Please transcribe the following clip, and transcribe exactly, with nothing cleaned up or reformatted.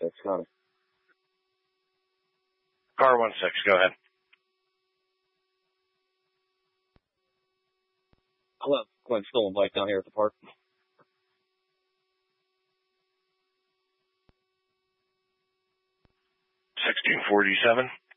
six, got it. Car one six, go ahead. Hello, Glenn, stolen bike down here at the park. sixteen forty-seven.